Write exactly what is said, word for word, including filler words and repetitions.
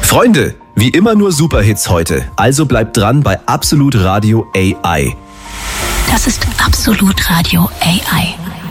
Freunde, wie immer nur Superhits heute. Also bleibt dran bei Absolut Radio A I. Das ist Absolut Radio A I.